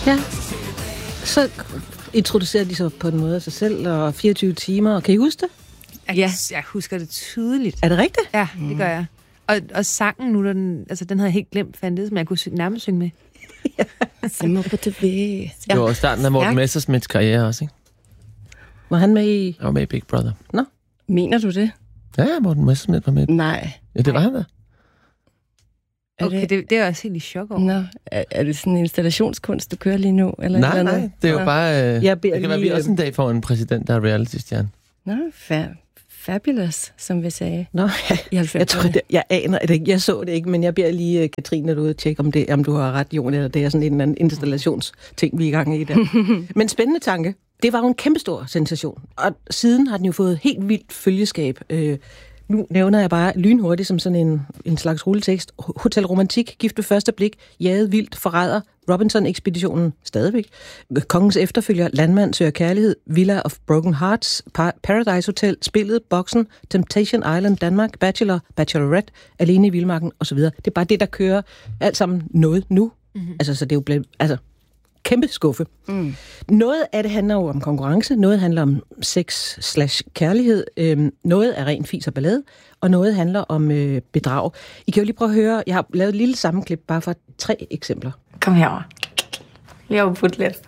Ja. Så introducerer de sig på en måde af sig selv, og 24 timer. Kan I huske det? Ja, jeg husker det tydeligt. Er det rigtigt? Ja, det gør jeg. Og sangen nu, den havde jeg helt glemt fandtes, men jeg kunne nærmest synge med. Simmer på TV. Det var starten af Morten Messerschmidts karriere også, ikke? Var han med i... Han var med i Big Brother. Nå. Mener du det? Ja, Morten Messerschmidt var med. Nej. Ja, det var han da. Okay, det er jeg også helt i chok over. Nå, er det sådan en installationskunst, du kører lige nu? Eller Nej, det er jo bare... det kan være, vi også en dag får en præsident, der er reality-stjerne. Nå, fabulous, som vi sagde. Nå, jeg aner det ikke. Jeg så det ikke, men jeg beder lige Katrine derude at tjekke, om du har ret, Jon, eller det er sådan en eller anden installationsting, vi er i gang i der. Men spændende tanke. Det var jo en kæmpestor sensation, og siden har den jo fået helt vildt følgeskab. Nu nævner jeg bare lynhurtigt som sådan en slags rulletekst. Hotel Romantik, Gift ved første blik, Jaget vildt, Forræder, Robinson-ekspeditionen, stadigvæk. Kongens efterfølger, Landmand søger kærlighed, Villa of Broken Hearts, Paradise Hotel, Spillet, Boksen, Temptation Island, Danmark, Bachelor, Bachelorette, Alene i Vildmarken osv. Det er bare det, der kører alt sammen noget nu. Mm-hmm. Altså, så det er jo blevet... kæmpe skuffe. Mm. Noget af det handler jo om konkurrence, noget handler om sex/kærlighed, noget er ren fis og ballade, og noget handler om bedrag. I kan jo lige prøve at høre, jeg har lavet et lille sammenklip bare for 3 eksempler. Kom herover. Lige over putte lidt.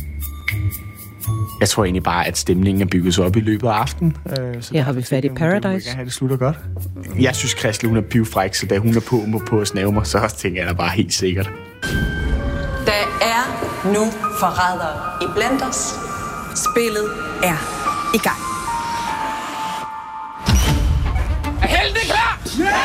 Jeg tror egentlig bare, at stemningen er bygget op i løbet af aftenen. Her har vi fat i Paradise. Det slutter godt. Jeg synes, Christel, hun er pivfræk, så da hun er på at snave mig, så tænker jeg da bare helt sikkert. Der er nu forrædere i Blenders. Spillet er i gang. Er helten klar? Ja!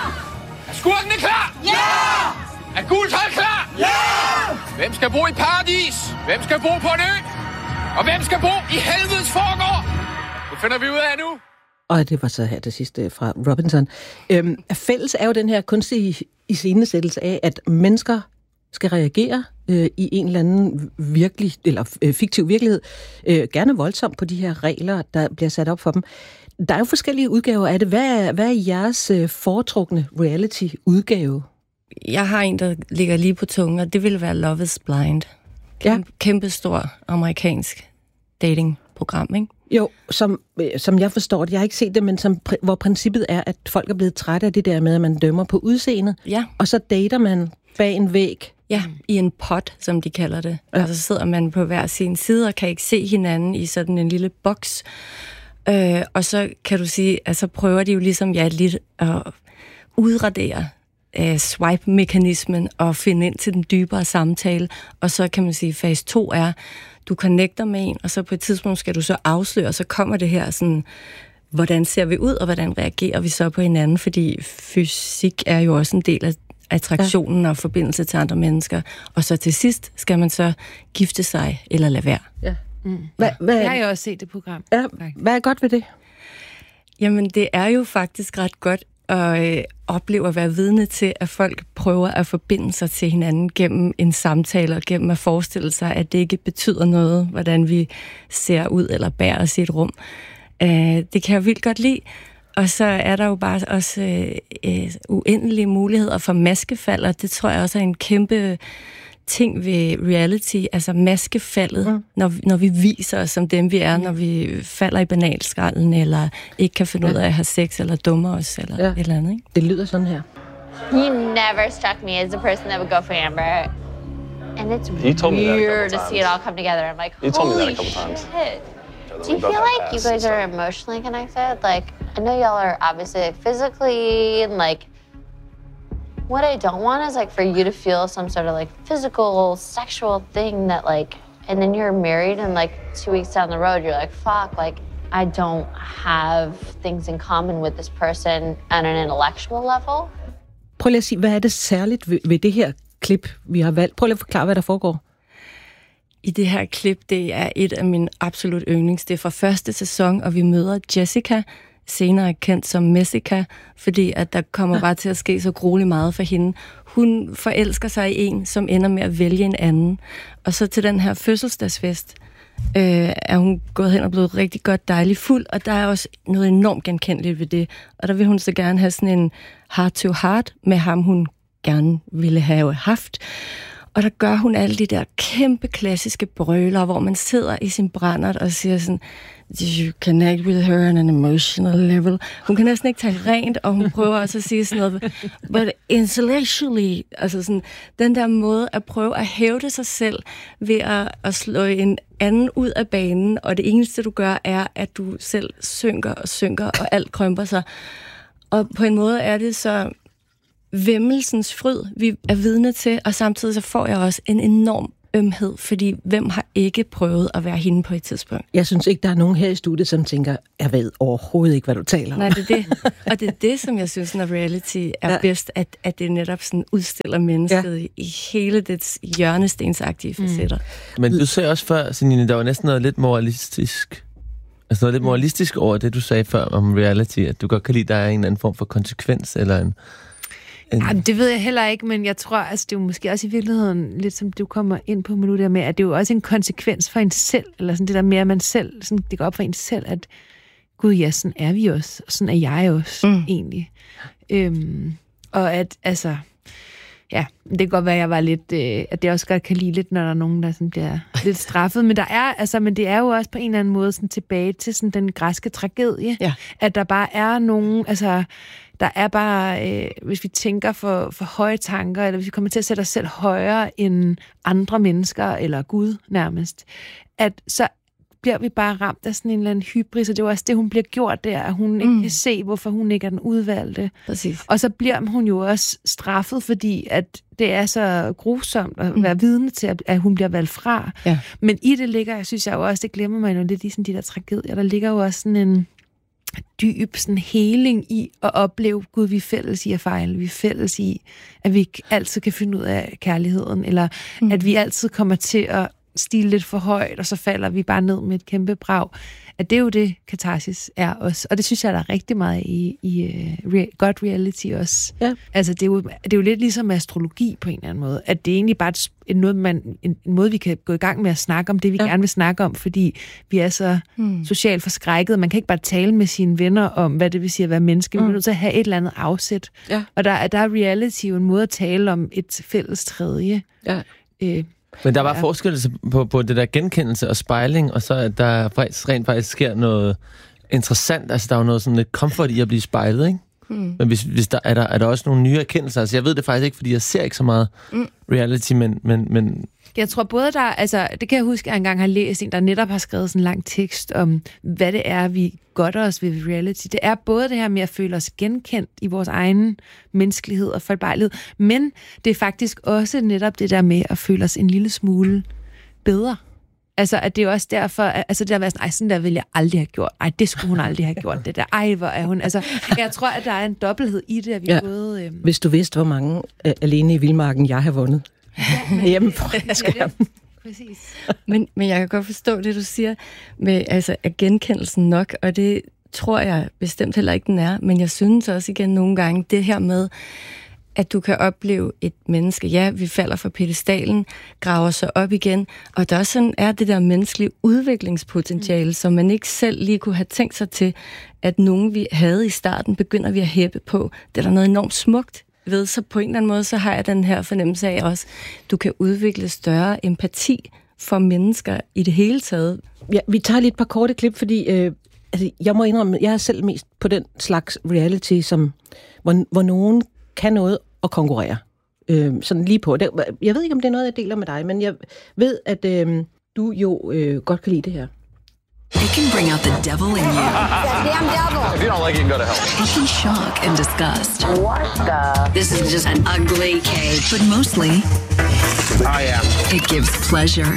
Er skurken klar? Ja! Er gult hold klar? Ja! Hvem skal bo i paradis? Hvem skal bo på en ø? Og hvem skal bo i helvedes forgård? Det finder vi ud af nu. Og det var så her det sidste fra Robinson. Fælles er jo den her kunstige iscenesættelse af, at mennesker skal reagere i en eller anden virkelig, eller fiktiv virkelighed, gerne voldsomt på de her regler, der bliver sat op for dem. Der er jo forskellige udgaver af det. Hvad er jeres foretrukne reality-udgave? Jeg har en, der ligger lige på tungen, og det vil være Love is Blind. Kæmpestor amerikansk datingprogram, ikke? Jo, som jeg forstår det, jeg har ikke set det, men hvor princippet er, at folk er blevet trætte af det der med, at man dømmer på udseendet, og så dater man bag en væg. Ja, i en pot, som de kalder det. Ja. Og så sidder man på hver sin side og kan ikke se hinanden i sådan en lille boks. Og så kan du sige, at så prøver de jo ligesom lidt at udradere swipe-mekanismen og finde ind til den dybere samtale. Og så kan man sige, fase 2 er, du connecter med en, og så på et tidspunkt skal du så afsløre, og så kommer det her sådan, hvordan ser vi ud, og hvordan reagerer vi så på hinanden? Fordi fysik er jo også en del af attraktionen og forbindelse til andre mennesker. Og så til sidst skal man så gifte sig eller lade være. Ja. Jeg har jo også set det program. Ja, hvad er godt ved det? Jamen, det er jo faktisk ret godt at opleve at være vidne til, at folk prøver at forbinde sig til hinanden gennem en samtale og gennem at forestille sig, at det ikke betyder noget, hvordan vi ser ud eller bærer os i et rum. Det kan jeg vildt godt lide. Og så er der jo bare også uendelige muligheder for maskefald, og det tror jeg også er en kæmpe ting ved reality, altså maskefaldet, når vi viser os som dem vi er, når vi falder i banalskralden, eller ikke kan finde ud af at have sex, eller dummer os, eller et eller andet, ikke? Det lyder sådan her. You never struck me as the person that would go for Amber. And it's weird to see it all come together. I'm like, you told me that a couple times. Do you feel like you guys are emotionally connected? Like, I know y'all are obviously physically, and like, what I don't want is like for you to feel some sort of like physical, sexual thing that like, and then you're married and like 2 weeks down the road, you're like, fuck, like, I don't have things in common with this person on an intellectual level. Prøv lige at sige, hvad er det særligt ved det her klip, vi har valgt? Prøv lige at forklare, hvad der foregår. I det her klip, det er et af mine absolut yndlings. Det er fra første sæson, og vi møder Jessica, senere kendt som Messica, fordi at der kommer bare til at ske så grueligt meget for hende. Hun forelsker sig i en, som ender med at vælge en anden. Og så til den her fødselsdagsfest er hun gået hen og blevet rigtig godt dejlig fuld, og der er også noget enormt genkendeligt ved det. Og der vil hun så gerne have sådan en heart-to-heart med ham, hun gerne ville have haft. Og der gør hun alle de der kæmpe klassiske brøler, hvor man sidder i sin brændert og siger sådan, you connect with her on an emotional level. Hun kan næsten ikke tale rent, og hun prøver også at sige sådan noget, but intellectually, altså sådan, den der måde at prøve at hævde sig selv ved at slå en anden ud af banen, og det eneste du gør er, at du selv synker, og alt krømper sig. Og på en måde er det så væmmelsens fryd, vi er vidne til, og samtidig så får jeg også en enorm ømhed, fordi hvem har ikke prøvet at være hende på et tidspunkt? Jeg synes ikke, der er nogen her i studiet, som tænker, jeg ved overhovedet ikke, hvad du taler om. Nej, det er det. Og det er det, som jeg synes, når reality er bedst, at det netop sådan udstiller mennesket i hele dets hjørnestensagtige facetter. Men du sagde også før, Senine, der var næsten noget lidt moralistisk. Altså noget lidt moralistisk over det, du sagde før om reality, at du godt kan lide, der er en eller anden form for konsekvens, eller en... Jamen, det ved jeg heller ikke, men jeg tror, altså, det er jo måske også i virkeligheden, lidt som du kommer ind på med nu der med, at det er jo også en konsekvens for en selv, eller sådan det der med, at man selv, sådan, det går op for en selv, at gud ja, sådan er vi også, og sådan er jeg også, egentlig. Og at, altså, ja, det kan godt være, at jeg var lidt, at det også godt kan lide lidt, når der er nogen, der sådan bliver lidt straffet, men der er, altså, men det er jo også på en eller anden måde sådan tilbage til sådan den græske tragedie, at der bare er nogen, altså, der er bare, hvis vi tænker for høje tanker, eller hvis vi kommer til at sætte os selv højere end andre mennesker, eller Gud nærmest, at så bliver vi bare ramt af sådan en eller anden hybris, og det er også det, hun bliver gjort der, at hun ikke kan se, hvorfor hun ikke er den udvalgte. Præcis. Og så bliver hun jo også straffet, fordi at det er så grusomt at være vidne til, at hun bliver valgt fra. Ja. Men i det ligger, jeg synes jeg jo også, det glemmer man jo lidt i sådan de der tragedier, der ligger jo også sådan en dyb sådan heling i at opleve, Gud, vi er fælles i at fejle, vi er fælles i, at vi ikke altid kan finde ud af kærligheden, eller at vi altid kommer til at stile lidt for højt, og så falder vi bare ned med et kæmpe brag. At det er jo det, katarsis er også. Og det synes jeg, der er rigtig meget i God reality også. Ja. Altså, det er jo lidt ligesom astrologi på en eller anden måde. At det er egentlig bare en måde, vi kan gå i gang med at snakke om det, vi gerne vil snakke om, fordi vi er så socialt forskrækket. Man kan ikke bare tale med sine venner om, hvad det vil sige at være menneske. Vi er nødt til at have et eller andet afsæt. Ja. Og der er reality jo en måde at tale om et fælles tredje. Ja. Men der var forskel på det der genkendelse og spejling, og så at der rent faktisk sker noget interessant. Altså, der er jo noget sådan lidt comfort i at blive spejlet, ikke? Men hvis der er der også nogle nye erkendelser. Altså, jeg ved det faktisk ikke, fordi jeg ser ikke så meget reality, men jeg tror både der, altså, det kan jeg huske, at jeg engang har læst en, der netop har skrevet sådan en lang tekst om, hvad det er, vi godter os ved reality. Det er både det her med at føle os genkendt i vores egen menneskelighed og fejlbarlighed, men det er faktisk også netop det der med at føle os en lille smule bedre. Altså, at det er også derfor, altså det der været sådan, der ville jeg aldrig have gjort. Ej, det skulle hun aldrig have gjort, det der. Hvor er hun. Altså, jeg tror, at der er en dobbelthed i det, at vi både... Hvis du vidste, hvor mange alene i vildmarken jeg har vundet. Hjemme på skærmen. Præcis. Men jeg kan godt forstå det, du siger, med altså, er genkendelsen nok, og det tror jeg bestemt heller ikke, den er. Men jeg synes også igen nogle gange, det her med, at du kan opleve et menneske, ja, vi falder fra pedestalen, graver sig op igen, og der også sådan er det der menneskelige udviklingspotentiale, som man ikke selv lige kunne have tænkt sig til, at nogen vi havde i starten, begynder vi at hæppe på. Det er der noget enormt smukt ved, så på en eller anden måde, så har jeg den her fornemmelse af også, du kan udvikle større empati for mennesker i det hele taget. Ja, vi tager lige et par korte klip, fordi altså, jeg må indrømme, jeg er selv mest på den slags reality, som, hvor nogen kan noget og konkurrere. Sådan lige på. Jeg ved ikke, om det er noget, jeg deler med dig, men jeg ved, at du jo godt kan lide det her. It can bring out the devil in you. That damn devil. If you don't like it, you can go to hell. It can shock and disgust. What the? This is just an ugly cake. But mostly, it gives pleasure.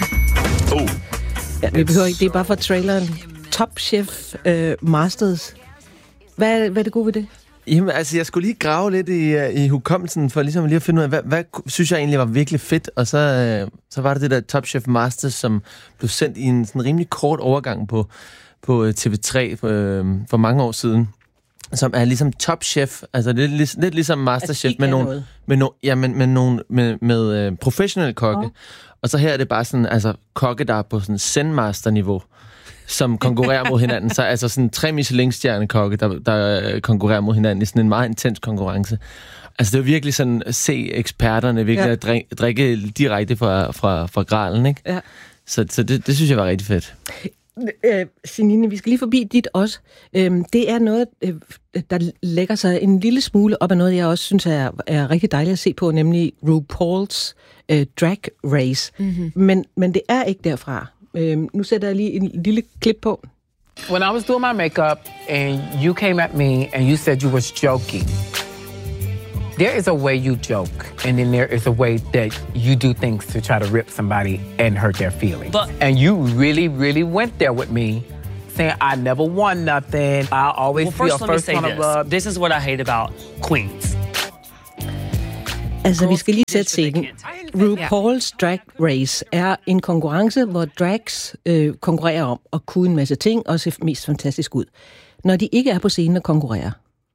Ja, vi behøver ikke. Det er bare for traileren. Top Chef Masters. Hvad er det gode ved det? Jamen, altså, jeg skulle lige grave lidt i hukommelsen, for ligesom lige at finde ud af, hvad synes jeg egentlig var virkelig fedt, og så var det der Top Chef Masters, som blev sendt i en sådan rimelig kort overgang på TV3 for mange år siden, som er ligesom Top Chef, altså lidt ligesom Masterchef, altså, med professionelle kokke, og så her er det bare sådan, altså kokke, der er på sådan Zen-master-niveau. som konkurrerer mod hinanden. Så altså sådan 3 Michelin-stjernekokke, der konkurrerer mod hinanden i sådan en meget intens konkurrence. Altså det er virkelig sådan at se eksperterne virkelig drikke direkte fra gralen, ikke? Ja. Så det synes jeg var rigtig fedt. Sinine, vi skal lige forbi dit også. Det er noget, der lægger sig en lille smule op af noget, jeg også synes er rigtig dejligt at se på, nemlig RuPaul's Drag Race. Mm-hmm. Men det er ikke derfra. Nu sætter jeg lige en lille klip på. When I was doing my makeup, and you came at me, and you said you was joking. There is a way you joke, and then there is a way that you do things to try to rip somebody and hurt their feelings. And you really, really went there with me, saying, I never won nothing. I always feel first one to rub. This is what I hate about queens. Altså, vi skal lige sætte scenen. RuPaul's Drag Race er en konkurrence, hvor drags konkurrerer om at kunne en masse ting og se mest fantastisk ud. Når de ikke er på scenen og konkurrerer,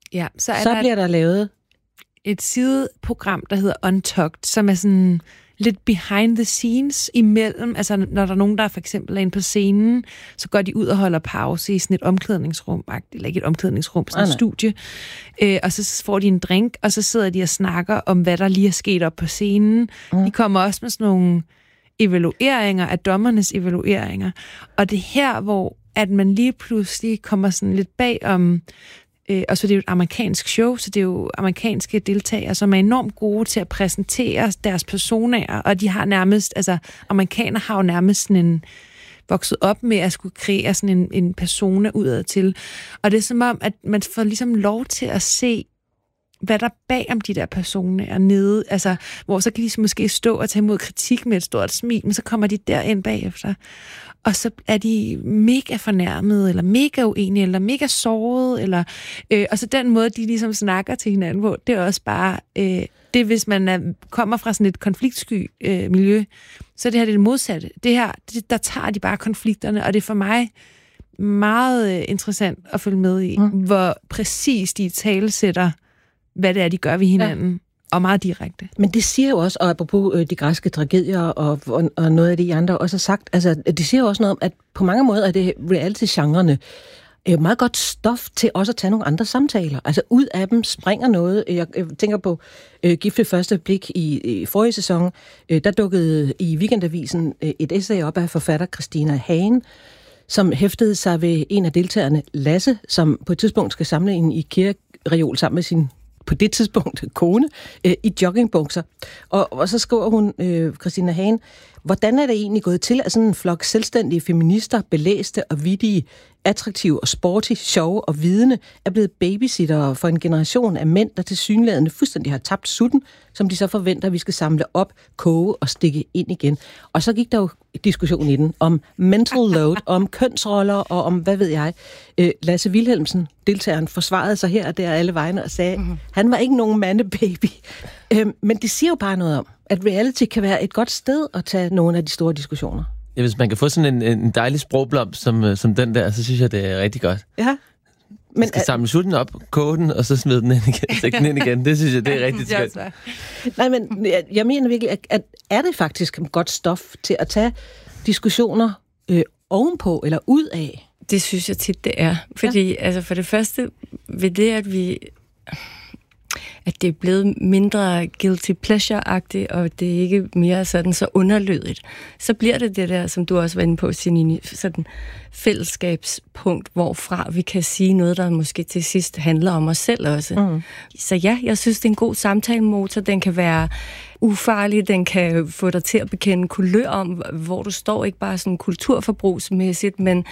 så bliver der lavet et sideprogram, der hedder Untucked, som er sådan lidt behind the scenes imellem. Altså, når der er nogen, der for eksempel er inde på scenen, så går de ud og holder pause i sådan et omklædningsrum, eller ikke et omklædningsrum, sådan et studie. Og så får de en drink, og så sidder de og snakker om, hvad der lige er sket op på scenen. De kommer også med sådan nogle evalueringer af dommernes evalueringer. Og det er her, hvor at man lige pludselig kommer sådan lidt bag om. Og så det er jo et amerikansk show, så det er jo amerikanske deltagere, som er enormt gode til at præsentere deres personer, og de har nærmest, altså amerikanere har jo nærmest sådan en vokset op med at skulle kreere sådan en persona udad til. Og det er som om, at man får ligesom lov til at se, hvad der bag om de der personer er nede, altså, hvor så kan de måske stå og tage imod kritik med et stort smil, men så kommer de derind bagefter. Og så er de mega fornærmede, eller mega uenige, eller mega sårede, eller, og så den måde, de ligesom snakker til hinanden på, det er også bare, det hvis man kommer fra sådan et konfliktsky miljø, så er det her det modsatte. Det her, der tager de bare konflikterne, og det er for mig meget interessant at følge med i, hvor præcis de talesætter, hvad det er, de gør ved hinanden. Ja. Og meget direkte. Men det siger jo også, og apropos de græske tragedier, og noget af det, I andre også har sagt, altså det siger jo også noget om, at på mange måder er det reality-genrerne meget godt stof til også at tage nogle andre samtaler. Altså ud af dem springer noget. Jeg tænker på Gift ved første blik i forrige sæson. Der dukkede i Weekendavisen et essay op af forfatter Christina Hagen, som hæftede sig ved en af deltagerne, Lasse, som på et tidspunkt skal samle en IKEA-reol sammen med sin på det tidspunkt kone, i joggingbukser. Og så skriver hun, Christina Hagen, hvordan er det egentlig gået til, at sådan en flok selvstændige feminister, belæste og vittige, attraktive og sporty, sjove og vidende, er blevet babysittere for en generation af mænd, der tilsyneladende fuldstændig har tabt sutten, som de så forventer, at vi skal samle op, koge og stikke ind igen. Og så gik der jo diskussion i den om mental load, om kønsroller og om, hvad ved jeg. Lasse Wilhelmsen, deltageren, forsvarede sig her og der alle vegne og sagde, han var ikke nogen mandebaby. Men det siger jo bare noget om, at reality kan være et godt sted at tage nogle af de store diskussioner. Ja, hvis man kan få sådan en dejlig sprogblomst som den der, så synes jeg, det er rigtig godt. Ja. Man skal samle sutten op, koge den, og så smide den ind igen, stikke den ind igen. Det synes jeg, det er rigtig skønt. Nej, men jeg mener virkelig, at er det faktisk godt stof til at tage diskussioner ovenpå eller ud af? Det synes jeg tit, det er. Fordi altså for det første, ved det, at det er blevet mindre guilty pleasure-agtigt, og det er ikke mere sådan så underlødigt, så bliver det der, som du også var inde på, Sinine, sådan fællesskabspunkt, hvorfra vi kan sige noget, der måske til sidst handler om os selv også. Så ja, jeg synes, det er en god samtalemotor. Den kan være ufarlig, den kan få dig til at bekende kulør om, hvor du står, ikke bare sådan kulturforbrugsmæssigt, men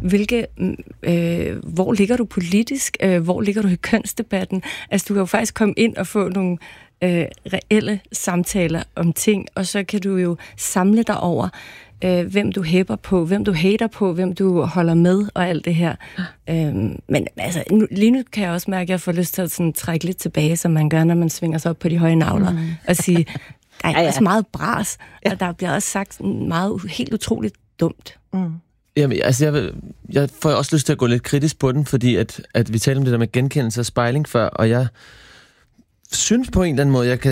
hvor ligger du politisk? Hvor ligger du i kønsdebatten? Altså, du kan jo faktisk komme ind og få nogle reelle samtaler om ting, og så kan du jo samle dig over, hvem du hæpper på, hvem du hater på, hvem du holder med, og alt det her. Men altså, lige nu kan jeg også mærke, at jeg får lyst til at sådan trække lidt tilbage, som man gør, når man svinger sig op på de høje navler, og sige, der er også meget bras, og der bliver også sagt meget helt utroligt dumt. Jamen, altså, jeg får også lyst til at gå lidt kritisk på den, fordi at vi talte om det der med genkendelse og spejling før, og jeg synes på en eller anden måde, jeg kan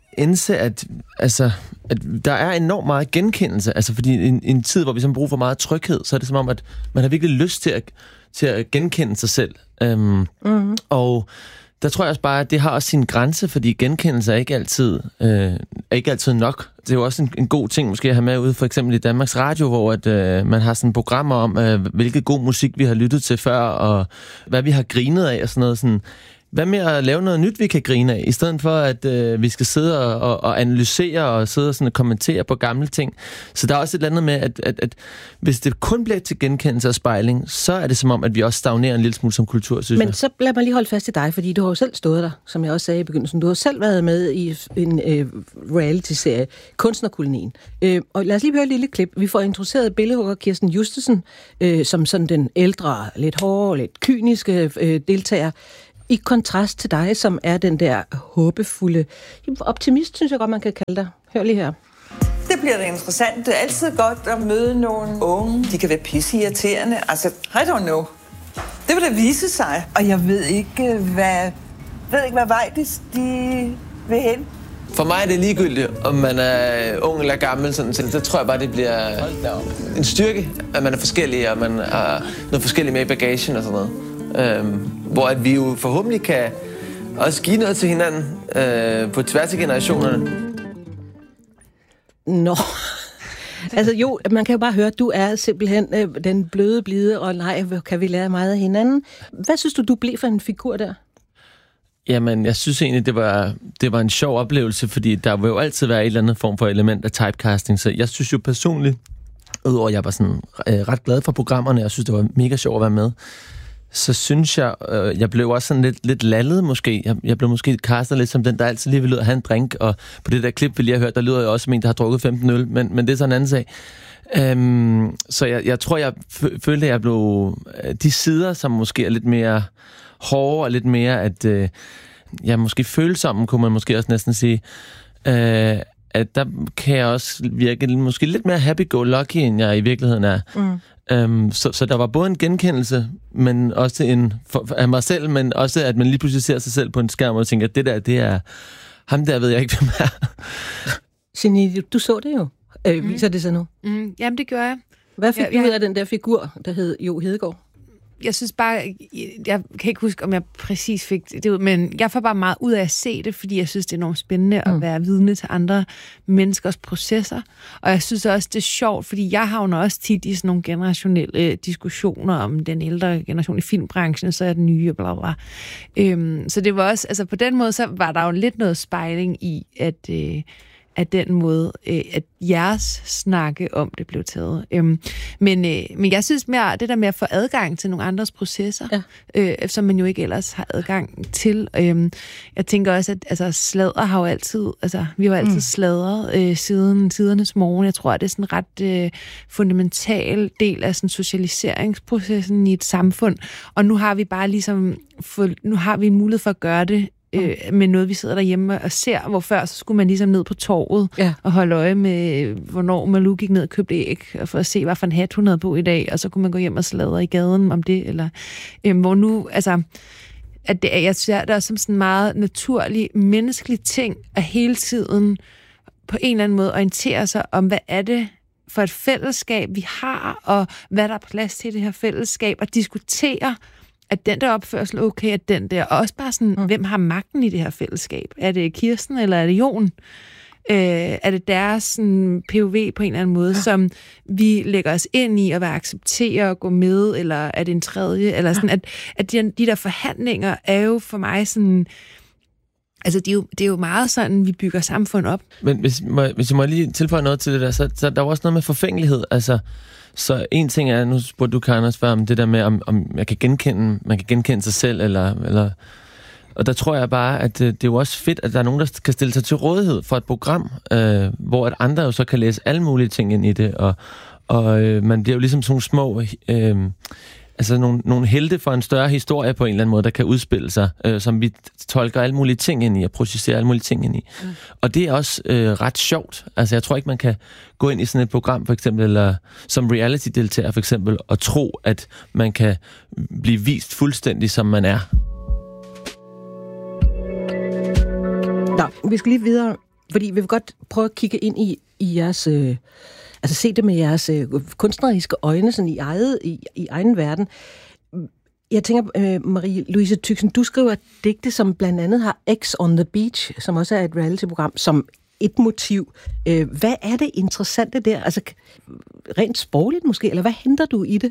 indse, at der er enormt meget genkendelse. Altså, fordi i en tid, hvor vi så bruger for meget tryghed, så er det som om, at man har virkelig lyst til at genkende sig selv. Og der tror jeg også bare, at det har også sin grænse, fordi genkendelse er ikke altid nok. Det er jo også en god ting måske at have med ude, for eksempel i Danmarks Radio, hvor at, man har sådan programmer om, hvilket god musik vi har lyttet til før, og hvad vi har grinet af og sådan noget. Sådan. Hvad med at lave noget nyt, vi kan grine af, i stedet for, at vi skal sidde og analysere og sidde og sådan kommentere på gamle ting. Så der er også et eller andet med, at hvis det kun bliver til genkendelse og spejling, så er det som om, at vi også stagnerer en lille smule som kultur, synes jeg. Men så lad mig lige holde fast i dig, fordi du har jo selv stået der, som jeg også sagde i begyndelsen. Du har selv været med i en reality-serie, Kunstnerkolonien. Og lad os lige høre et lille klip. Vi får introduceret billedhugger Kirsten Justesen, som sådan den ældre, lidt hårde, lidt kyniske deltager, i kontrast til dig, som er den der håbefulde optimist, synes jeg godt, man kan kalde dig. Hør lige her. Det bliver da interessant. Det er altid godt at møde nogle unge. De kan være pisseirriterende. Altså, I don't know. Det vil da vise sig. Og jeg ved ikke, hvad vej de vil hen. For mig er det ligegyldigt, om man er ung eller gammel. Så tror jeg bare, det bliver en styrke, at man er forskellig, og man har noget forskelligt med i bagagen og sådan noget. Hvor at vi jo forhåbentlig kan også give noget til hinanden på tværs af generationerne. Nå, altså jo, man kan jo bare høre, at du er simpelthen den bløde blide, og nej, kan vi lære meget af hinanden. Hvad synes du blev for en figur der? Jamen, jeg synes egentlig, det var en sjov oplevelse, fordi der vil jo altid være et eller andet form for element af typecasting, så jeg synes jo personligt, udover at jeg var sådan ret glad for programmerne, jeg synes, det var mega sjovt at være med, så synes jeg blev også sådan lidt lallet måske. Jeg blev måske castet lidt som den, der altid lige vil ud og have en drink, og på det der klip, vi lige har hørt, der lyder jeg også som en, der har drukket 15 øl, men det er sådan en anden sag. Så jeg tror, jeg følte, at jeg blev de sider, som måske er lidt mere hårde, og lidt mere, at jeg måske følsomme, kunne man måske også næsten sige, at der kan jeg også virke måske lidt mere happy-go-lucky, end jeg i virkeligheden er. Så der var både en genkendelse, men også af mig selv, men også at man lige pludselig ser sig selv på en skærm og tænker, at det er ham der, ved jeg ikke, hvem er. Signe, du så det jo. Viser det sig nu? Jamen, det gør jeg. Hvad fik du ud af den der figur, der hed Jo Hedegaard? Jeg synes bare, jeg kan ikke huske, om jeg præcis fik det ud, men jeg får bare meget ud af at se det, fordi jeg synes, det er enormt spændende at være vidne til andre menneskers processer. Og jeg synes også, det er sjovt, fordi jeg havner også tit i sådan nogle generationelle diskussioner om den ældre generation i filmbranchen, så er den nye og bla bla. Så det var også, altså på den måde, så var der jo lidt noget spejling i, at den måde, at jeres snakke om det blev taget. Men jeg synes mere, det der med at få adgang til nogle andres processer, som man jo ikke ellers har adgang til. Jeg tænker også, at altså, sladder har jo altid, altså vi har jo altid sladret siden tidernes morgen. Jeg tror, at det er sådan en ret fundamental del af sådan socialiseringsprocessen i et samfund. Og nu har vi bare ligesom, nu har vi en mulighed for at gøre det med noget, vi sidder derhjemme og ser, hvor før så skulle man ligesom ned på torvet og holde øje med, hvornår Malou gik ned og købte æg, for at se, hvad for en hat hun havde på i dag, og så kunne man gå hjem og sladre i gaden om det, eller hvor nu, altså, at det, jeg ser det også som sådan en meget naturlig, menneskelig ting, at hele tiden på en eller anden måde orientere sig om, hvad er det for et fællesskab, vi har, og hvad der er plads til i det her fællesskab, og diskutere, at den der opførsel okay, at den der, og også bare sådan, hvem har magten i det her fællesskab? Er det Kirsten, eller er det Jon? Er det deres sådan, POV på en eller anden måde, som vi lægger os ind i, og vil acceptere og gå med, eller er det en tredje? Eller sådan, at de der forhandlinger er jo for mig sådan, altså det er jo meget sådan, vi bygger samfund op. Men hvis jeg må lige tilføje noget til det der, så der var også noget med forfængelighed, altså. Så en ting er, nu spurgte du, Karen, også før, om det der med, om man kan genkende sig selv, eller og der tror jeg bare, at det er jo også fedt, at der er nogen, der kan stille sig til rådighed for et program, hvor at andre jo så kan læse alle mulige ting ind i det, og man bliver jo ligesom sådan små, altså nogle helte for en større historie på en eller anden måde, der kan udspille sig, som vi tolker alle mulige ting ind i, og processerer alle mulige ting ind i. Og det er også ret sjovt. Altså jeg tror ikke, man kan gå ind i sådan et program, for eksempel, eller som reality-deltager, for eksempel, og tro, at man kan blive vist fuldstændig, som man er. Nå, vi skal lige videre. fordi vi vil godt prøve at kigge ind i jeres... altså se det med jeres kunstneriske øjne, sådan i egen verden. Jeg tænker, Marie-Louise Tüxen, du skriver digte, som blandt andet har X on the Beach, som også er et reality-program, som et motiv. Hvad er det interessante der? Altså rent sprogligt måske, eller hvad henter du i det?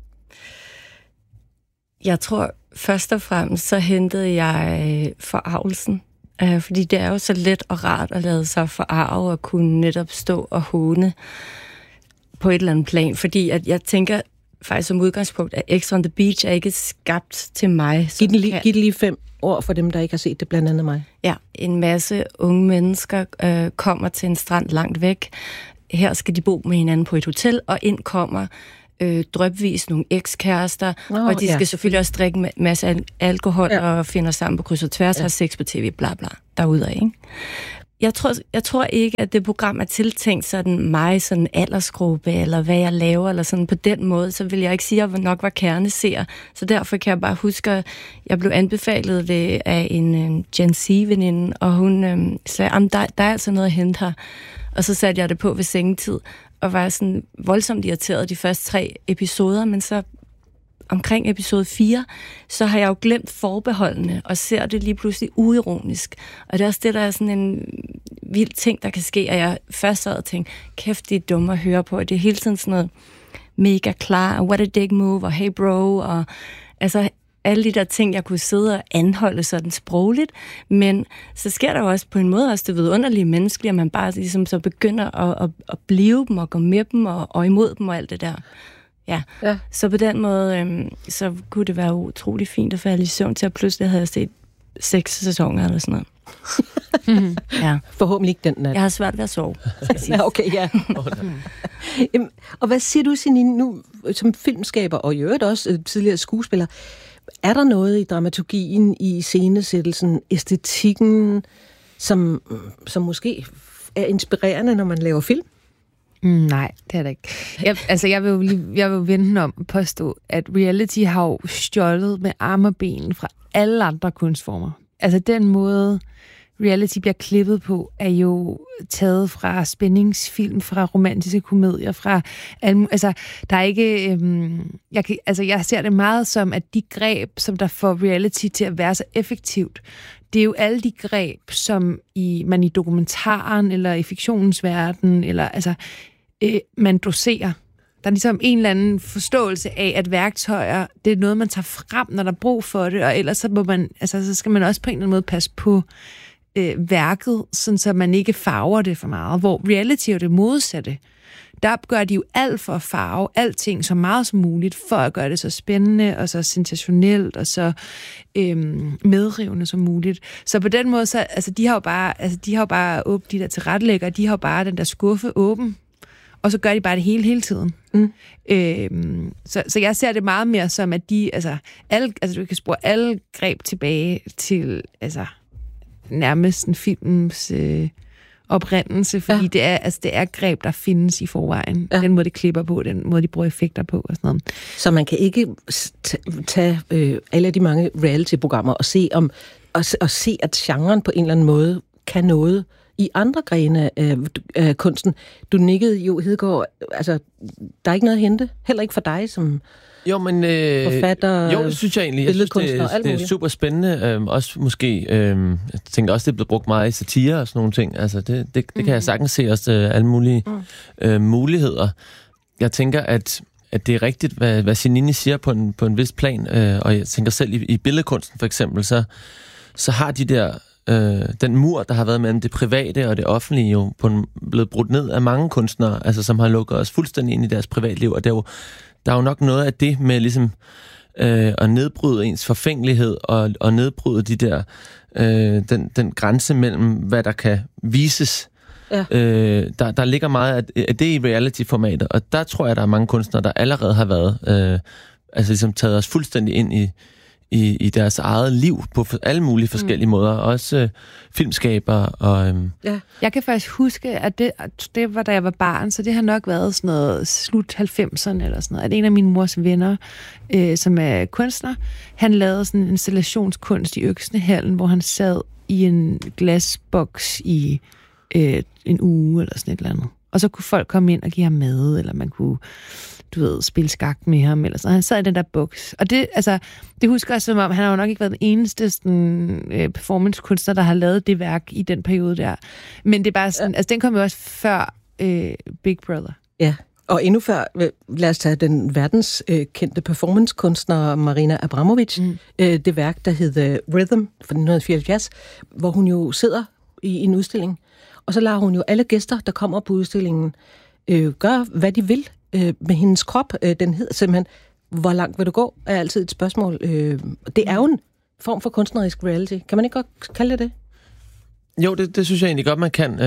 Jeg tror først og fremmest, så hentede jeg forarvelsen. Fordi det er jo så let og rart at lade sig forarve og kunne netop stå og håne på et eller andet plan. Fordi at jeg tænker faktisk som udgangspunkt, at X on the Beach er ikke skabt til mig. Giv det lige 5 ord for dem, der ikke har set det, blandt andet mig. Ja, en masse unge mennesker kommer til en strand langt væk. Her skal de bo med hinanden på et hotel, og ind kommer drypvis nogle ekskærester, og de skal selvfølgelig også drikke en masse alkohol og finder sammen på kryds og tværs, har sex på tv, bla bla, derudad, ikke? Jeg tror ikke, at det program er tiltænkt sådan mig, sådan aldersgruppe, eller hvad jeg laver, eller sådan på den måde, så vil jeg ikke sige, at jeg nok var kerneseer. Så derfor kan jeg bare huske, at jeg blev anbefalet det af en Gen Z-veninde, og hun sagde, der er altså noget at hente her. Og så satte jeg det på ved sengetid, og var sådan voldsomt irriteret de første 3 episoder, men så omkring episode 4, så har jeg jo glemt forbeholdene, og ser det lige pludselig uironisk. Og det er også det, der er sådan en vild ting, der kan ske, at jeg først sad og tænkte, kæft, det er dumt at høre på, og det er hele tiden sådan noget mega klar, what a dick move, og hey bro, og altså alle de der ting, jeg kunne sidde og anholde sådan sprogligt, men så sker der jo også på en måde også det vidunderlige menneskelige, at man bare ligesom så begynder at blive dem, og gå med dem, og imod dem, og alt det der. Ja. Så på den måde, så kunne det være utrolig fint at falde i søvn til, at pludselig havde jeg set 6 sæsoner eller sådan noget. Ja. Forhåbentlig ikke den nat. Jeg har svært ved at sove. Okay, ja. Og hvad siger du, Signe, nu som filmskaber, og i øvrigt også tidligere skuespiller, er der noget i dramaturgien, i scenesættelsen, æstetikken, som måske er inspirerende, når man laver film? Nej, det er det ikke. Jeg vil vende om og påstå, at reality har jo stjålet med arme og ben fra alle andre kunstformer. Altså den måde, reality bliver klippet på, er jo taget fra spændingsfilm, fra romantiske komedier, fra altså der er ikke jeg ser det meget som, at de greb, som der får reality til at være så effektivt, det er jo alle de greb, som man i dokumentaren eller i fiktionens verden eller man doserer. Der er ligesom en eller anden forståelse af, at værktøjer, det er noget, man tager frem, når der er brug for det, og ellers så må man, så skal man også på en eller anden måde passe på værket, sådan så man ikke farver det for meget. Hvor reality er det modsatte. Der gør de jo alt for at farve alting så meget som muligt, for at gøre det så spændende, og så sensationelt, og så medrivende som muligt. Så på den måde, så de har jo bare åbent de der tilrettelæggere, de har jo bare den der skuffe åben, og så gør de bare det hele tiden. Så jeg ser det meget mere som, at de, du kan spore alle greb tilbage til, nærmest en films oprindelse, fordi det er greb, der findes i forvejen. Den måde, de klipper på, den måde, de bruger effekter på og sådan noget. Så man kan ikke tage alle de mange reality-programmer og se, at genren på en eller anden måde kan noget i andre grene af kunsten. Du nikkede jo, Hedegaard, der er ikke noget at hente, heller ikke for dig som forfatter, jo, det synes jeg egentlig. Jeg synes, det er super spændende. Også måske, jeg tænker også, det er blevet brugt meget i satire og sådan nogle ting. Altså, det kan jeg sagtens se også alle mulige muligheder. Jeg tænker, at det er rigtigt, hvad Signe siger på en vis plan. Og jeg tænker selv i billedkunsten for eksempel, så har de der den mur, der har været mellem det private og det offentlige, jo blevet brudt ned af mange kunstnere, som har lukket os fuldstændig ind i deres privatliv, og der er jo nok noget af det med ligesom at nedbryde ens forfængelighed og nedbryde de der den grænse mellem, hvad der kan vises. Ja. Der ligger meget af det i reality-formatet, og der tror jeg, der er mange kunstnere, der allerede har været ligesom taget os fuldstændig ind i deres eget liv på alle mulige forskellige måder. Også filmskabere og... Jeg kan faktisk huske, at det var, da jeg var barn, så det har nok været sådan noget slut 90'erne eller sådan noget, at en af mine mors venner, som er kunstner, han lavede sådan en installationskunst i Øksnehallen, hvor han sad i en glasboks i en uge eller sådan et eller andet. Og så kunne folk komme ind og give ham mad, eller man kunne, spille skak med ham, eller sådan. Han sad i den der boks. Og det husker jeg som om, han har jo nok ikke været den eneste performancekunstner, der har lavet det værk i den periode der. Men det er bare sådan, den kom jo også før Big Brother. Ja, og endnu før, lad os tage den verdenskendte performancekunstner Marina Abramovic, det værk, der hed Rhythm fra 1974, hvor hun jo sidder i en udstilling, og så lader hun jo alle gæster, der kommer på udstillingen, gøre, hvad de vil med hendes krop. Den hedder simpelthen, hvor langt vil du gå, er altid et spørgsmål. Det er jo en form for kunstnerisk reality. Kan man ikke godt kalde det? Jo, det synes jeg egentlig godt, man kan.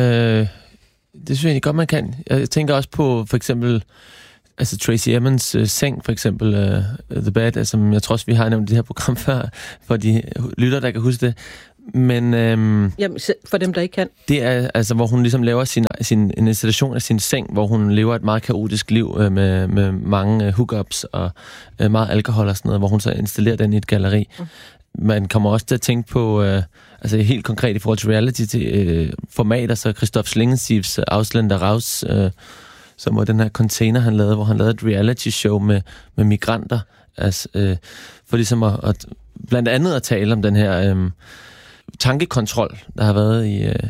Det synes jeg egentlig godt, man kan. Jeg tænker også på, for eksempel, altså Tracy Emons seng, for eksempel The Bed, som jeg tror også, vi har nævnt det her program før, for de lytter, der kan huske det. Men jamen, for dem, der ikke kan. Det er altså, hvor hun ligesom laver en installation af sin seng, hvor hun lever et meget kaotisk liv med mange hookups og meget alkohol og sådan noget, hvor hun så installerer den i et galleri. Man kommer også til at tænke på, altså helt konkret i forhold til reality-formater, så Christoph Schlingensiefs Ausländer Raus, som var den her container, han lavede, hvor han lavede et reality-show med migranter, altså, for ligesom at blandt andet at tale om den her tankekontrol, der har været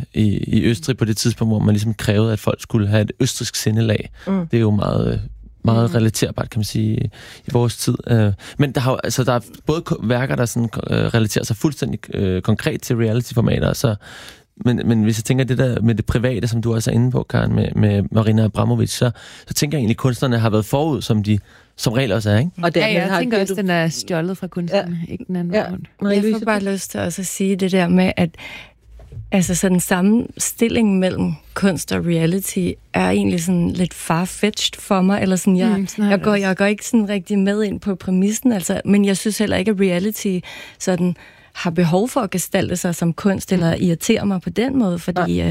i Østrig på det tidspunkt, hvor man ligesom krævede, at folk skulle have et østrigsk sindelag. Det er jo meget relaterbart, kan man sige, i vores tid. Men der er både værker, der sådan, relaterer sig fuldstændig konkret til reality-formater, så men hvis jeg tænker det der med det private, som du også er inde på, Karen, med Marina Abramovic, så tænker jeg egentlig, at kunstnerne har været forud, som de som regel også er, ikke? Og jeg tænker også, at den er stjålet fra kunstnerne, ikke den anden rundt. Jeg får bare lyst til også at sige det der med, at altså sådan sammenstilling mellem kunst og reality er egentlig sådan lidt far-fetched for mig, eller sådan, jeg går ikke sådan rigtig med ind på præmissen, altså, men jeg synes heller ikke, at reality sådan har behov for at gestalte sig som kunst, eller irritere mig på den måde, fordi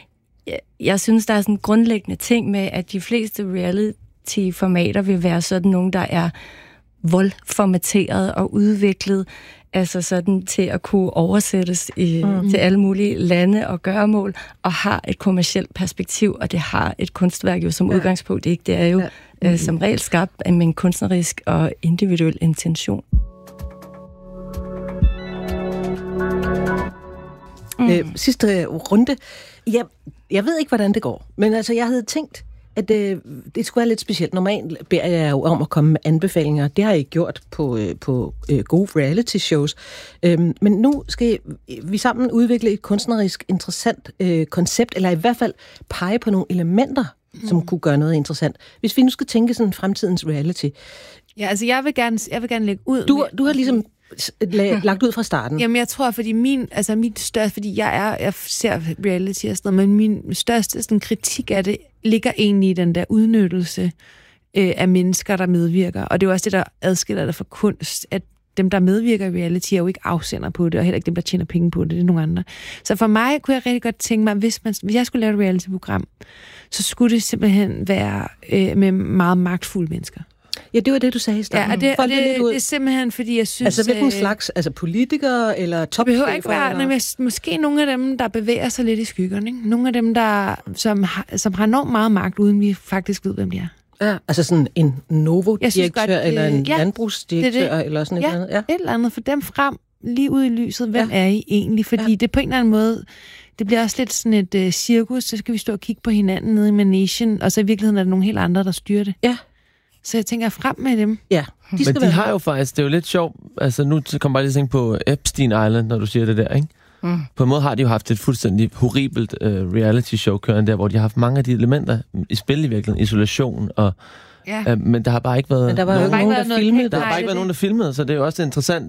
jeg synes, der er sådan grundlæggende ting med, at de fleste reality-formater vil være sådan nogle, der er voldformateret og udviklet, altså sådan til at kunne oversættes til alle mulige lande og gøremål, og har et kommercielt perspektiv, og det har et kunstværk jo som udgangspunkt ikke. Det er jo som regel skabt med en kunstnerisk og individuel intention. Sidste runde. Jeg ved ikke, hvordan det går, men altså, jeg havde tænkt, at det skulle være lidt specielt. Normalt beder jeg jo om at komme med anbefalinger. Det har jeg gjort på gode reality-shows. Men nu skal vi sammen udvikle et kunstnerisk interessant koncept, eller i hvert fald pege på nogle elementer, som kunne gøre noget interessant. Hvis vi nu skal tænke sådan fremtidens reality. Ja, altså jeg vil gerne lægge ud. Du har ligesom lagt ud fra starten. Jamen, jeg tror, fordi min største, fordi jeg ser reality og sådan noget, men min største sådan, kritik af det ligger egentlig i den der udnyttelse af mennesker, der medvirker. Og det er jo også det, der adskiller det fra kunst, at dem, der medvirker i reality, er jo ikke afsender på det, og heller ikke dem, der tjener penge på det, det er nogle andre. Så for mig kunne jeg rigtig godt tænke mig, hvis jeg skulle lave et reality-program, så skulle det simpelthen være med meget magtfulde mennesker. Ja, det var det, du sagde i starten. Ja, og det er simpelthen, fordi jeg synes... Altså, hvilken slags? Altså, politikere eller topchefer? Det behøver ikke være, måske nogle af dem, der bevæger sig lidt i skyggerne, ikke? Nogle af dem, som har enormt meget magt, uden vi faktisk ved, hvem de er. Ja, altså sådan en Novo-direktør, eller en landbrugsdirektør, eller sådan et eller andet. Ja, et eller andet. For dem frem, lige ud i lyset. Hvem er I egentlig? Fordi det på en eller anden måde... Det bliver også lidt sådan et cirkus, så skal vi stå og kigge på hinanden nede i managen, og så i virkeligheden er der nogle helt andre, der styrer det. Ja. Så jeg tænker frem med dem. Ja, men de har jo faktisk, det er jo lidt sjovt, altså nu kommer bare lige at tænke på Epstein Island, når du siger det der, ikke? På en måde har de jo haft et fuldstændig horribelt reality show kørende der, hvor de har haft mange af de elementer i spil i virkeligheden, isolation og... Ja. Men der har bare ikke været... Men der var nogen, der filmede. Der har bare ikke været nogen, der filmede, så det er jo også interessant.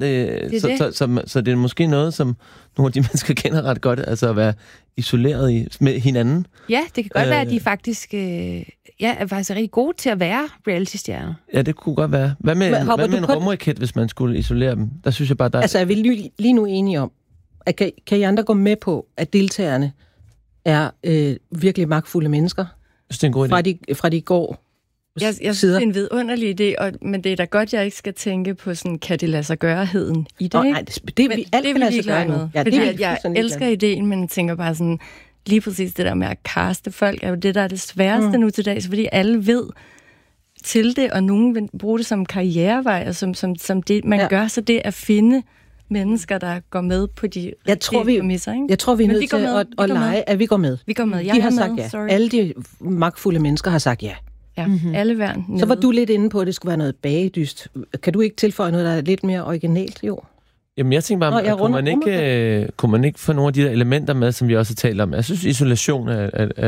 Så det er måske noget, som nogle af de mennesker kender ret godt, altså at være isoleret med hinanden. Ja, det kan godt være, at de faktisk er faktisk rigtig gode til at være reality-stjerner. Ja, det kunne godt være. Hvad med en rumraket, hvis man skulle isolere dem? Der synes jeg bare, der... Altså, er vi lige nu enige om, at kan I andre gå med på, at deltagerne er virkelig magtfulde mennesker? Det er en god idé. Fra de går... Jeg synes, det er en vidunderlig idé, men det er da godt, jeg ikke skal tænke på sådan, kan det lade sig gøre-heden i det? Nej, det vil vi alt kan lade sig gøre nu. Ja, jeg elsker ideen, men tænker bare sådan, lige præcis det der med at kaste folk, er jo det, der er det sværeste nu til dags, fordi alle ved til det, og nogen vil bruge det som karrierevej, og som det, man gør, så det at finde mennesker, der går med på de præmisser, ikke? Jeg tror, vi er nødt til at lege, at vi går med. Vi går med. De har sagt ja. Sorry. Alle de magtfulde mennesker har sagt ja. Ja, alle værn. Så var du lidt inde på, at det skulle være noget bagedyst. Kan du ikke tilføje noget, der er lidt mere originalt, jo? Jamen, jeg tænker bare, kunne man ikke få nogle af de der elementer med, som vi også har talt om? Jeg synes, isolation er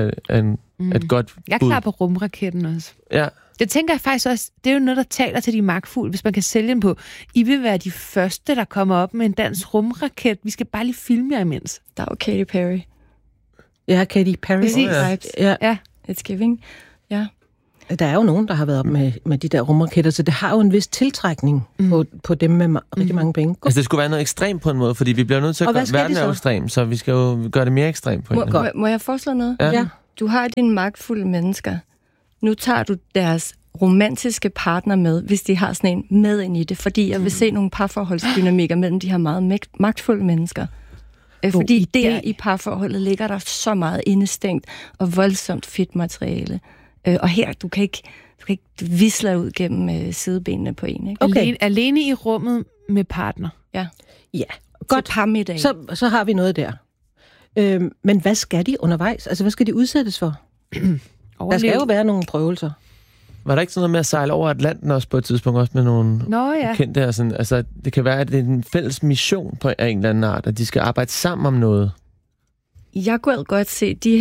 et godt bud. Jeg er klar på rumraketten også. Ja. Det tænker jeg faktisk også, det er jo noget, der taler til de magtfulde, hvis man kan sælge dem på. I vil være de første, der kommer op med en dansk rumraket. Vi skal bare lige filme jer imens. Der er jo Katy Perry. Ja, Katy Perry. Præcis. Ja. It's giving. Ja. Der er jo nogen, der har været op med de der rumraketter, så det har jo en vis tiltrækning på dem med rigtig mange penge. Altså, det skulle være noget ekstremt på en måde, fordi vi bliver nødt til at gøre verden er ekstrem, så vi skal jo gøre det mere ekstremt på en måde. Må jeg foreslå noget? Ja. Du har dine magtfulde mennesker. Nu tager du deres romantiske partner med, hvis de har sådan en med ind i det, fordi jeg vil se nogle parforholdsdynamikker mellem de her meget magtfulde mennesker. Fordi der i parforholdet ligger der så meget indestængt og voldsomt fedt materiale. Og her, du kan ikke visle ud gennem sidebenene på en. Ikke? Okay. Alene i rummet med partner. Ja. Ja, godt. Parmiddag. Så har vi noget der. Men hvad skal de undervejs? Altså, hvad skal de udsættes for? Der skal jo være nogle prøvelser. Var der ikke sådan noget med at sejle over Atlanten også på et tidspunkt, også med nogle kendte her? Sådan, altså, det kan være, at det er en fælles mission på en eller anden art, at de skal arbejde sammen om noget. Jeg gad godt se de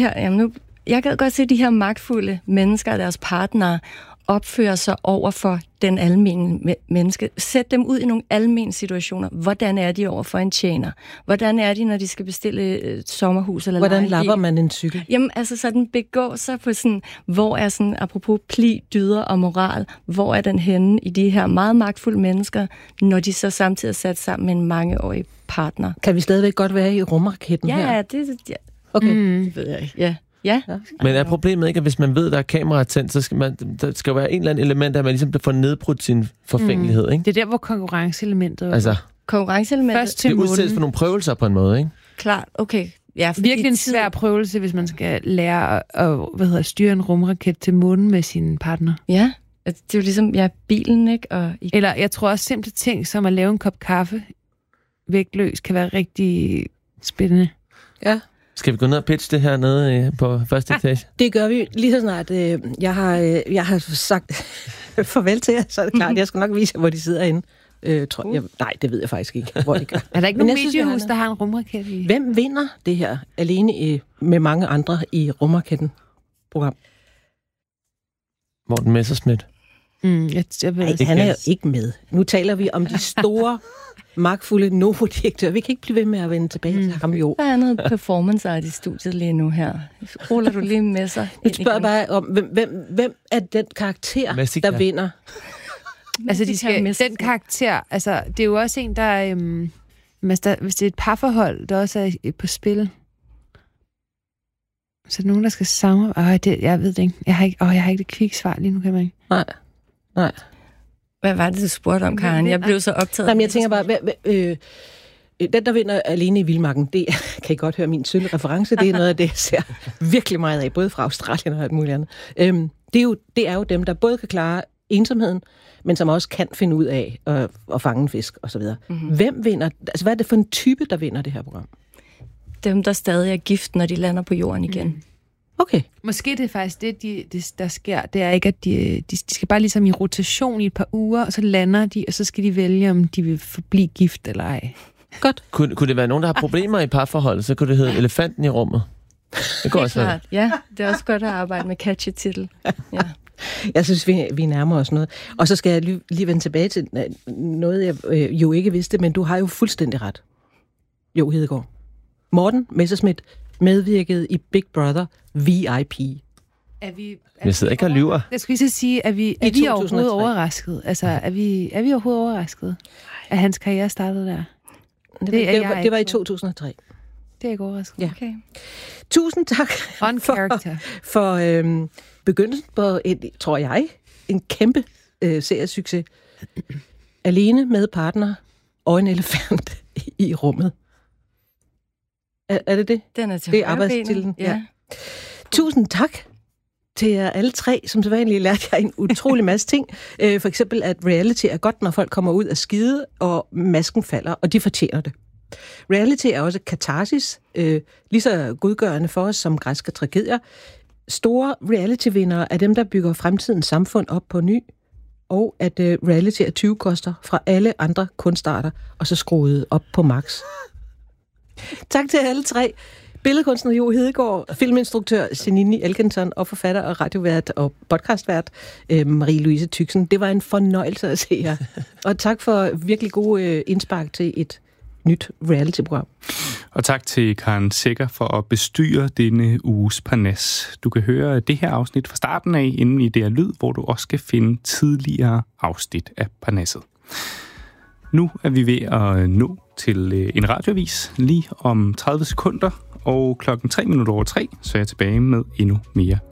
her magtfulde mennesker og deres partnere opføre sig over for den almene menneske. Sæt dem ud i nogle almene situationer. Hvordan er de over for en tjener? Hvordan er de, når de skal bestille et sommerhus? Eller hvordan lapper man en cykel? Jamen, altså sådan begå sig på sådan, hvor er sådan, apropos pli, dyder og moral, hvor er den henne i de her meget magtfulde mennesker, når de så samtidig er sat sammen med en mangeårig partner? Kan vi stadigvæk godt være i rumraketten her? Ja. Okay. Det ved jeg ikke. Ja. Men er problemet ikke, at hvis man ved, der er kamera tændt, så skal der skal være en eller anden element, at man ligesom får nedbrudt sin forfængelighed, ikke? Det er der, hvor konkurrenceelementet altså, konkurrenceelementet det udsættes for nogle prøvelser på en måde, ikke? Klart, okay. Ja, virkelig en svær prøvelse, hvis man skal lære at styre en rumraket til månen med sin partner. Ja, det er jo ligesom, bilen, ikke? Eller jeg tror også simple ting, som at lave en kop kaffe vægtløs, kan være rigtig spændende. Ja. Skal vi gå ned og pitche det her nede på første etage? Det gør vi lige så snart. Jeg har sagt farvel til jer, så er det klart. Jeg skal nok vise jer, hvor de sidder inde. Nej, det ved jeg faktisk ikke, hvor de gør. Er der ikke nogen mediehus, der har en rumraket i? Hvem vinder det her alene med mange andre i rumraketten-program? Morten Messerschmidt. Han er jo ikke med. Nu taler vi om de store magtfulde Novo-direktør. Vi kan ikke blive ved med at vende tilbage til ham, jo. Der er noget performance art i studiet lige nu her. Ruller du lige med sig? Jeg spørger bare om, hvem er den karakter, der vinder? Altså, den karakter, altså, det er jo også en, der, hvis det er et parforhold, der også er på spil, så er der nogen, der skal samarbejde. Jeg ved det ikke. Jeg har ikke det kviksvar lige nu, kan man ikke. Nej. Hvad var det, du spurgte om, Karen? Jeg blev så optaget. Jamen, jeg tænker bare, den, der vinder alene i Vildmarken, det kan I godt høre min sølle reference, det er noget af det, jeg ser virkelig meget af, både fra Australien og alt muligt andet. Det er jo dem, der både kan klare ensomheden, men som også kan finde ud af at fange en fisk, og så videre. Mm-hmm. Hvem vinder? Altså, hvad er det for en type, der vinder det her program? Dem, der stadig er gift, når de lander på jorden igen. Okay. Måske det er faktisk det, der sker. Det er ikke, at de skal bare ligesom i rotation i et par uger, og så lander de, og så skal de vælge, om de vil forblive gift eller ej. Godt. Kunne det være nogen, der har problemer i parforholdet, så kunne det hedde Elefanten i rummet. Det går også klart. Ja, det er også godt at arbejde med catchy titel. Ja. Jeg synes, vi nærmer os noget. Og så skal jeg lige vende tilbage til noget, jeg jo ikke vidste, men du har jo fuldstændig ret. Jo, Hedegaard. Morten Messerschmidt medvirkede i Big Brother VIP. Jeg sidder ikke og lyver. Jeg skulle lige så sige, er vi overhovedet overrasket? Altså, er vi overhovedet overrasket, at hans karriere startede der? Det var i 2003. Det er ikke overrasket. Ja. Okay. Tusind tak for begyndelsen på, tror jeg, en kæmpe seriesucces. Alene med partner og en elefant i rummet. Er det det? Den er til det er højrebenet. arbejdstitlen. Ja. Tusind tak til jer alle tre. Som sædvanligt lærte jeg en utrolig masse ting. For eksempel, at reality er godt, når folk kommer ud af skide, og masken falder, og de fortjener det. Reality er også katarsis, lige så godgørende for os som græske tragedier. Store reality-vindere er dem, der bygger fremtidens samfund op på ny, og at reality er 20 koster fra alle andre kunstarter, og så skruet op på max. Tak til alle tre. Billedkunstner Jo Hedegaard, filminstruktør Senini Elkenton og forfatter og radiovært og podcastvært Marie-Louise Tyksen. Det var en fornøjelse at se jer. Og tak for virkelig gode indspark til et nyt reality-program. Og tak til Karen Sækker for at bestyre denne uges Parnas. Du kan høre det her afsnit fra starten af inde i DR Lyd, hvor du også skal finde tidligere afsnit af Parnasset. Nu er vi ved at nå til en radioavis lige om 30 sekunder, og 3:03, så er jeg tilbage med endnu mere